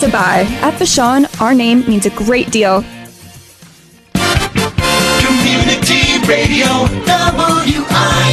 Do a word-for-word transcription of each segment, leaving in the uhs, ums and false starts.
goodbye. At Vashon, our name means a great deal. Community Radio, W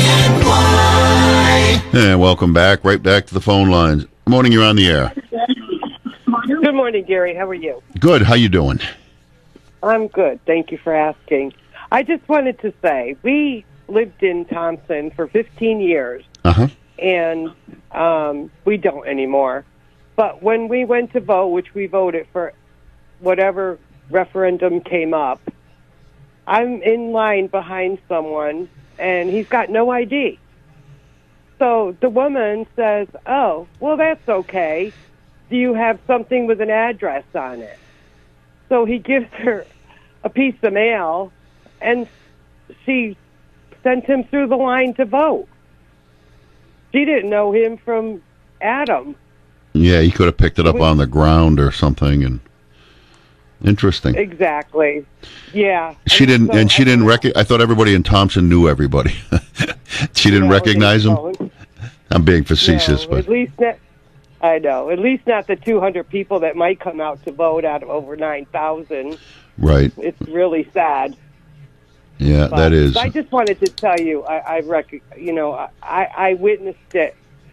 I N Y. And welcome back, right back to the phone lines. Good morning, you're on the air. Good morning, Gary. How are you? Good, how you doing? I'm good. Thank you for asking. I just wanted to say, we lived in Thompson for fifteen years, Uh-huh. and um, we don't anymore. But when we went to vote, which we voted for whatever referendum came up, I'm in line behind someone, and he's got no I D. So the woman says, oh, well, that's okay. Do you have something with an address on it? So he gives her a piece of mail, and she sent him through the line to vote. She didn't know him from Adam. Yeah, he could have picked it up on the ground or something, and interesting. Exactly. Yeah. She And didn't, so and she I didn't don't rec- I thought everybody in Thompson knew everybody. She didn't know, recognize him? no, I'm being facetious, no, but at least not, I know. At least not the two hundred people that might come out to vote out of over nine thousand. right. It's really sad. Yeah, But that is. I just wanted to tell you, I, I rec- you know, I, I witnessed it,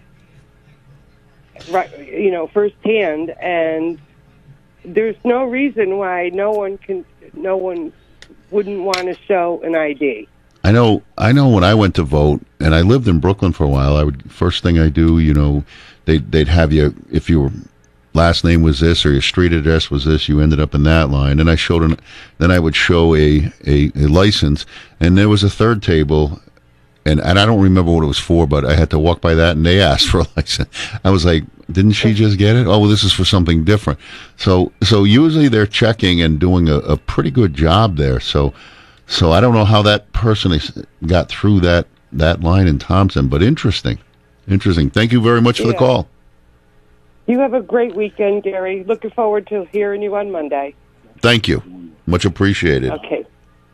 right, you know, firsthand, and there's no reason why no one can, no one wouldn't want to show an I D. I know. I know. When I went to vote, and I lived in Brooklyn for a while, I would first thing I do, you know, they they'd have you if your last name was this or your street address was this, you ended up in that line. And I showed an, then I would show a, a, a license, and there was a third table, and and I don't remember what it was for, but I had to walk by that, and they asked for a license. I was like, didn't she just get it? Oh, well, this is for something different. So so usually they're checking and doing a, a pretty good job there. So. So I don't know how that person is, got through that, that line in Thompson, but interesting. Interesting. Thank you very much for Yeah. the call. You have a great weekend, Gary. Looking forward to hearing you on Monday. Thank you. Much appreciated. Okay.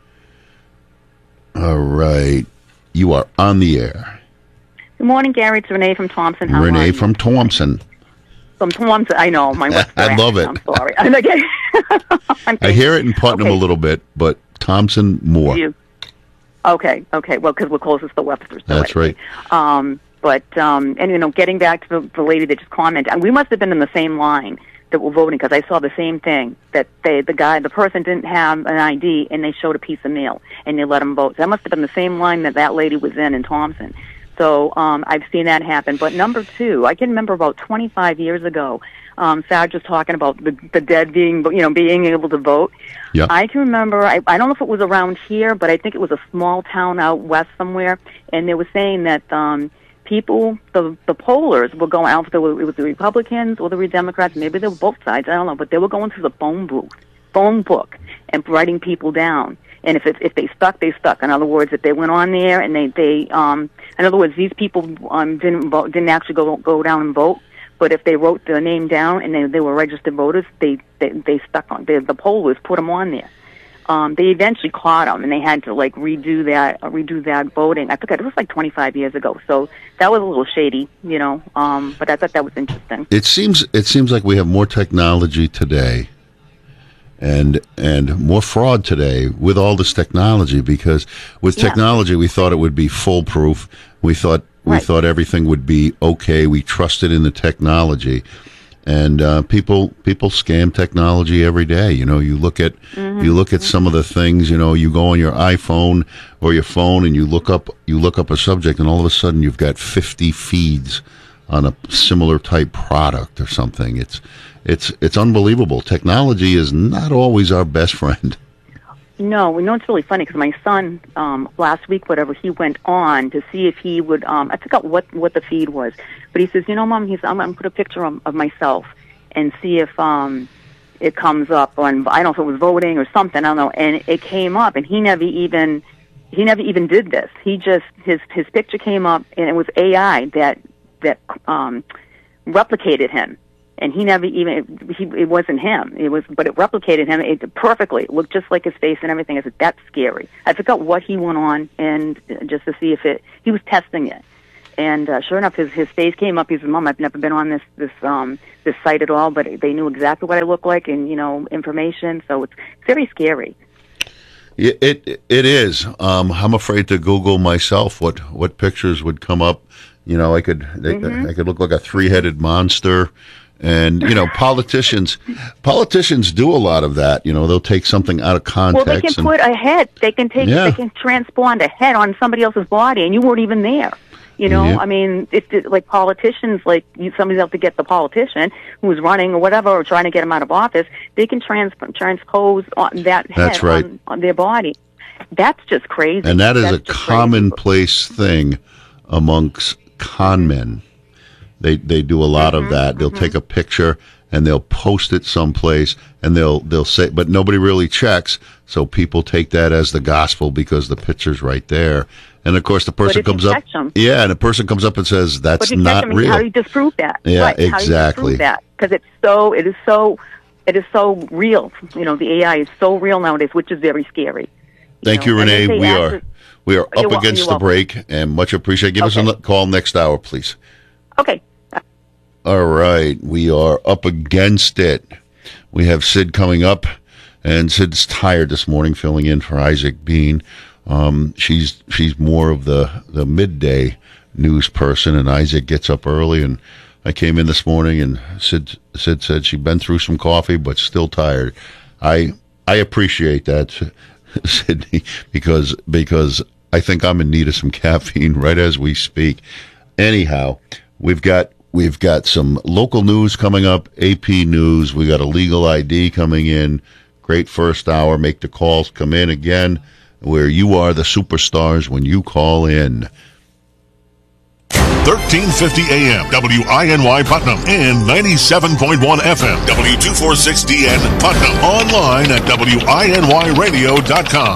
All right. You are on the air. Good morning, Gary. It's Renee from Thompson. How are Renee you? from Thompson. From Thompson. I know. My I love it. I'm sorry. I'm okay. I'm I hear it in Putnam okay. a little bit, but Thompson more. You. Okay, okay. Well, because we're closest to Webster. So That's anyway. right. Um, but, um, and, you know, getting back to the, the lady that just commented, and we must have been in the same line that were voting, because I saw the same thing, that they, the guy, the person didn't have an I D, and they showed a piece of mail, and they let him vote. So that must have been the same line that that lady was in in Thompson. So um, I've seen that happen. But number two, I can remember about twenty-five years ago, um, Sarge was talking about the, the dead being, you know, being able to vote. Yep. I can remember, I, I don't know if it was around here, but I think it was a small town out west somewhere, and they were saying that um, people, the the pollers were going out, it was the Republicans or the Democrats, maybe they were both sides, I don't know, but they were going through the phone book, phone book and writing people down. And if, if if they stuck, they stuck. In other words, if they went on there and they, they um, in other words, these people um, didn't vote, didn't actually go go down and vote. But if they wrote their name down and they they were registered voters, they they, they stuck on. They, the pollers put them on there. Um, they eventually caught them, and they had to like redo that uh, redo that voting. I forget, it was like twenty-five years ago. So that was a little shady, you know. Um, but I thought that was interesting. It seems it seems like we have more technology today, and and more fraud today with all this technology. Because with Yeah. technology, we thought it would be foolproof. We thought we Right. thought everything would be okay. We trusted in the technology, and uh, people people scam technology every day. You know, you look at Mm-hmm. you look at some of the things. You know, you go on your iPhone or your phone and you look up you look up a subject, and all of a sudden you've got fifty feeds on a similar type product or something. It's it's it's unbelievable. Technology is not always our best friend. No, we know it's really funny because my son um, last week, whatever, he went on to see if he would. Um, I forgot what what the feed was, but he says, you know, Mom, he's I'm going to put a picture of, of myself and see if um, it comes up on. I don't know if it was voting or something. I don't know, and it came up, and he never even he never even did this. He just his his picture came up, and it was A I that that um, replicated him. And he never even, he, it wasn't him. It was, but it replicated him it, perfectly. It looked just like his face and everything. I said, that's scary. I forgot what he went on and just to see if it, he was testing it. And uh, sure enough, his his face came up. He said, "Mom, I've never been on this this um this site at all, but they knew exactly what I look like and you know information. So it's very scary." It it, it is. Um, I'm afraid to Google myself what, what pictures would come up. You know, I could they, mm-hmm. I could look like a three-headed monster. And, you know, politicians politicians do a lot of that. You know, they'll take something out of context. Well, they can and, put a head. They can take. Yeah. They can transplant a head on somebody else's body, and you weren't even there. You know, Yeah. I mean, it's it, like politicians, like you, somebody's out to get the politician who's running or whatever, or trying to get him out of office. They can trans transpose on that head That's right. on, on their body. That's just crazy. And that is That's a just commonplace thing amongst con men. They they do a lot Mm-hmm, of that. They'll take a picture and they'll post it someplace, and they'll they'll say, but nobody really checks. So people take that as the gospel because the picture's right there. And of course, the person if you comes up, catch 'em- yeah, and the person comes up and says that's But you not catch them, real. How do you disprove that? Yeah, right. How do you exactly. disprove that? Because it's so, it is so, it is so real. You know, the A I is so real nowadays, which is very scary. Thank know, you, and Renee. they say We after- are we are You're up wel- against you're the welcome. break, and much appreciated. Give Okay. us a call next hour, please. Okay. All right, we are up against it. We have Sid coming up, and Sid's tired this morning, filling in for Isaac Bean. Um, she's she's more of the, the midday news person, and Isaac gets up early. And I came in this morning, and Sid Sid said she'd been through some coffee, but still tired. I I appreciate that, Sydney, because because I think I'm in need of some caffeine right as we speak. Anyhow, we've got. We've got some local news coming up, A P News. We got a legal I D coming in. Great first hour. Make the calls come in again, where you are the superstars when you call in. thirteen fifty A M, W I N Y Putnam, and ninety-seven point one F M, W two forty-six D N Putnam. Online at W I N Y radio dot com.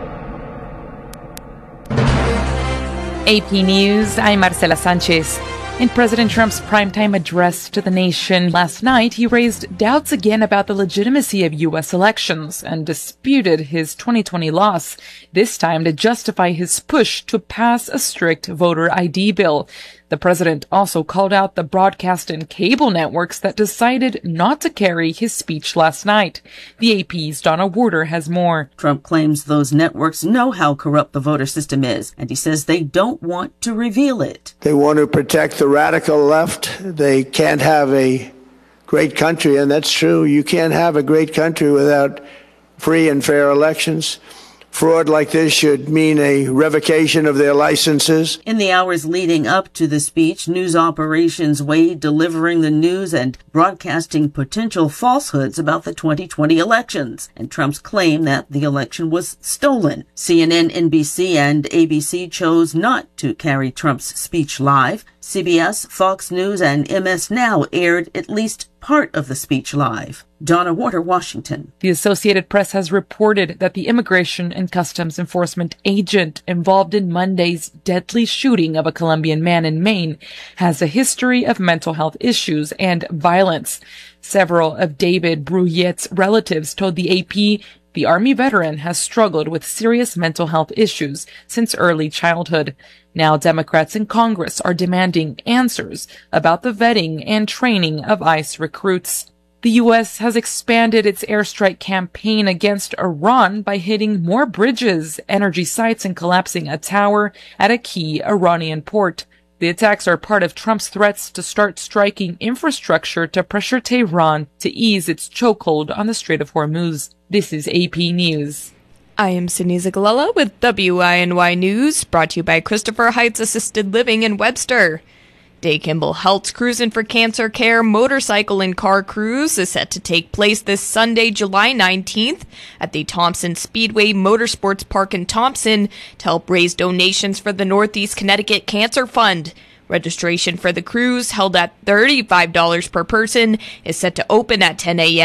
A P News, I'm Marcela Sanchez. In President Trump's primetime address to the nation last night, he raised doubts again about the legitimacy of U S elections and disputed his twenty twenty loss, this time to justify his push to pass a strict voter I D bill. The president also called out the broadcast and cable networks that decided not to carry his speech last night. The A P's Donna Warder has more. Trump claims those networks know how corrupt the voter system is, and he says they don't want to reveal it. They want to protect the radical left. They can't have a great country, and that's true. You can't have a great country without free and fair elections. Fraud like this should mean a revocation of their licenses. In the hours leading up to the speech, news operations weighed delivering the news and broadcasting potential falsehoods about the twenty twenty elections and Trump's claim that the election was stolen. C N N, N B C, and A B C chose not to carry Trump's speech live. C B S, Fox News, and M S Now aired at least part of the speech live. Donna Warder, Washington. The Associated Press has reported that the Immigration and Customs Enforcement agent involved in Monday's deadly shooting of a Colombian man in Maine has a history of mental health issues and violence. Several of David Bruyette's relatives told the A P the Army veteran has struggled with serious mental health issues since early childhood. Now Democrats in Congress are demanding answers about the vetting and training of ICE recruits. The U S has expanded its airstrike campaign against Iran by hitting more bridges, energy sites, and collapsing a tower at a key Iranian port. The attacks are part of Trump's threats to start striking infrastructure to pressure Tehran to ease its chokehold on the Strait of Hormuz. This is A P News. I am Sydney Zagalella with W I N Y News, brought to you by Christopher Heights Assisted Living in Webster. Day Kimball Helt's Cruisin' for Cancer Care motorcycle and car cruise is set to take place this Sunday, July nineteenth at the Thompson Speedway Motorsports Park in Thompson to help raise donations for the Northeast Connecticut Cancer Fund. Registration for the cruise, held at thirty-five dollars per person, is set to open at ten a.m.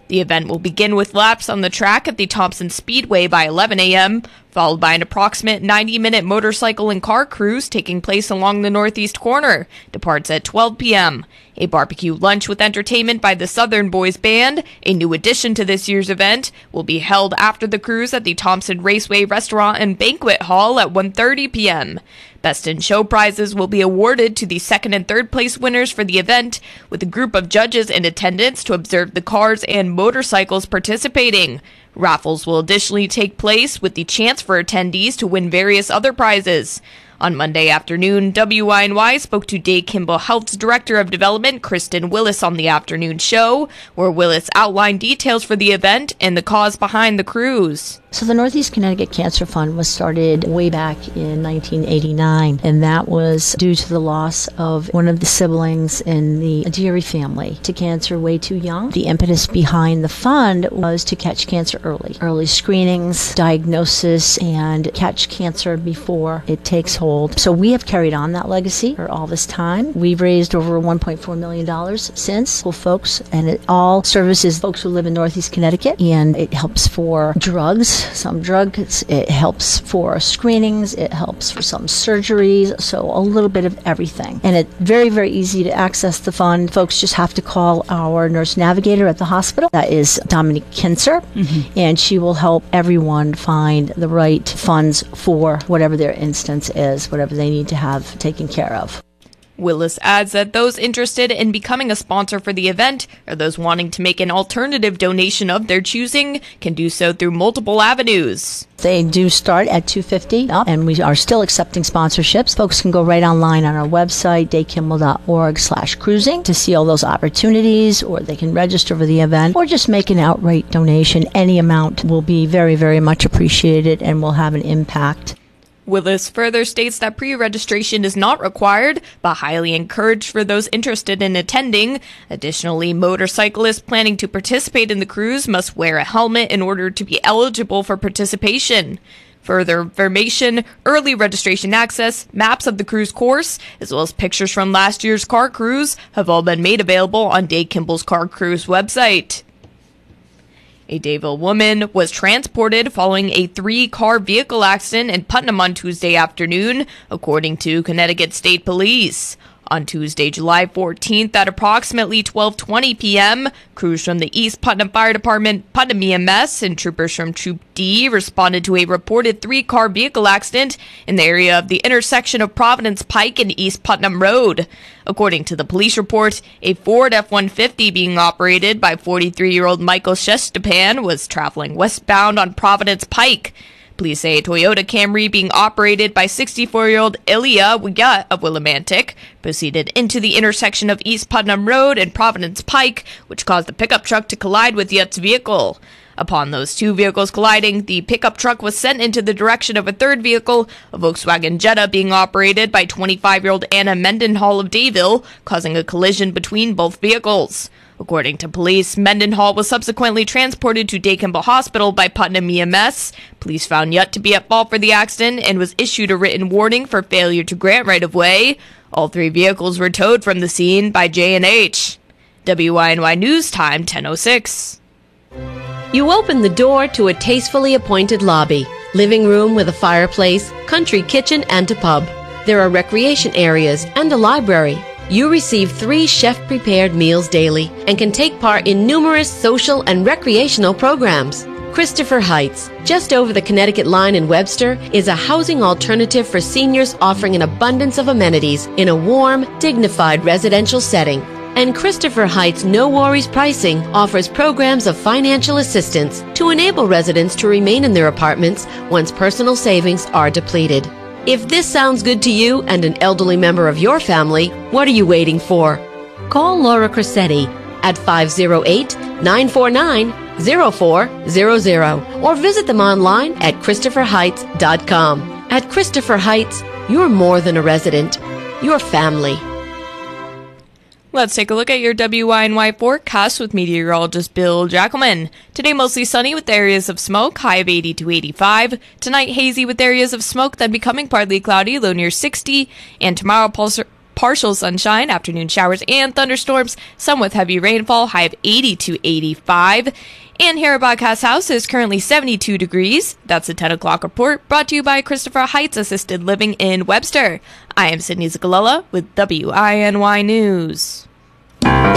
The event will begin with laps on the track at the Thompson Speedway by eleven a.m., followed by an approximate ninety-minute motorcycle and car cruise taking place along the northeast corner. Departs at twelve p.m. A barbecue lunch with entertainment by the Southern Boys Band, a new addition to this year's event, will be held after the cruise at the Thompson Raceway Restaurant and Banquet Hall at one thirty p.m. Best in Show prizes will be awarded to the second and third place winners for the event, with a group of judges in attendance to observe the cars and motorcycles participating. Raffles will additionally take place with the chance for attendees to win various other prizes. On Monday afternoon, W I N Y spoke to Day Kimball Health's Director of Development, Kristen Willis, on the afternoon show, where Willis outlined details for the event and the cause behind the cruise. So the Northeast Connecticut Cancer Fund was started way back in nineteen eighty-nine, and that was due to the loss of one of the siblings in the Deary family to cancer way too young. The impetus behind the fund was to catch cancer early. Early screenings, diagnosis, and catch cancer before it takes hold. So we have carried on that legacy for all this time. We've raised over one point four million dollars since for folks, and it all services folks who live in Northeast Connecticut, and it helps for drugs. Some drugs, it helps for screenings, it helps for some surgeries, so a little bit of everything. And it's very, very easy to access the fund. Folks just have to call our nurse navigator at the hospital. That is Dominique Kinzer, mm-hmm. and she will help everyone find the right funds for whatever their instance is, whatever they need to have taken care of. Willis adds that those interested in becoming a sponsor for the event, or those wanting to make an alternative donation of their choosing, can do so through multiple avenues. They do start at two hundred fifty dollars, and we are still accepting sponsorships. Folks can go right online on our website, daykimball.org slash cruising, to see all those opportunities, or they can register for the event, or just make an outright donation. Any amount will be very, very much appreciated and will have an impact. Willis further states that pre-registration is not required, but highly encouraged for those interested in attending. Additionally, motorcyclists planning to participate in the cruise must wear a helmet in order to be eligible for participation. Further information, early registration access, maps of the cruise course, as well as pictures from last year's car cruise have all been made available on Day Kimball's Car Cruise website. A Dayville woman was transported following a three-car vehicle accident in Putnam on Tuesday afternoon, according to Connecticut State Police. On Tuesday, July fourteenth, at approximately twelve twenty p.m., crews from the East Putnam Fire Department, Putnam E M S, and troopers from Troop D responded to a reported three-car vehicle accident in the area of the intersection of Providence Pike and East Putnam Road. According to the police report, a Ford F one fifty being operated by forty-three-year-old Michael Shestepan was traveling westbound on Providence Pike. Police say a Toyota Camry being operated by sixty-four-year-old Ilya Wigat of Willimantic proceeded into the intersection of East Putnam Road and Providence Pike, which caused the pickup truck to collide with Yat's vehicle. Upon those two vehicles colliding, the pickup truck was sent into the direction of a third vehicle, a Volkswagen Jetta being operated by twenty-five-year-old Anna Mendenhall of Dayville, causing a collision between both vehicles. According to police, Mendenhall was subsequently transported to Day Kimball Hospital by Putnam E M S. Police found Yutt to be at fault for the accident and was issued a written warning for failure to grant right-of-way. All three vehicles were towed from the scene by J and H. W I N Y News Time, ten oh six. You open the door to a tastefully appointed lobby, living room with a fireplace, country kitchen, and a pub. There are recreation areas and a library. You receive three chef-prepared meals daily and can take part in numerous social and recreational programs. Christopher Heights, just over the Connecticut line in Webster, is a housing alternative for seniors offering an abundance of amenities in a warm, dignified residential setting. And Christopher Heights No Worries Pricing offers programs of financial assistance to enable residents to remain in their apartments once personal savings are depleted. If this sounds good to you and an elderly member of your family, what are you waiting for? Call Laura Cressetti at five oh eight, nine four nine, oh four hundred or visit them online at christopher heights dot com. At Christopher Heights, you're more than a resident. You're family. Let's take a look at your W I N Y forecast with meteorologist Bill Jackelman. Today mostly sunny with areas of smoke, high of eighty to eighty-five. Tonight hazy with areas of smoke, then becoming partly cloudy, low near sixty. And tomorrow partial sunshine, afternoon showers and thunderstorms, some with heavy rainfall, high of eighty to eighty-five. And here at Broadcast House is currently seventy-two degrees. That's the ten o'clock report, brought to you by Christopher Heights Assisted Living in Webster. I am Sydney Zagalella with W I N Y News.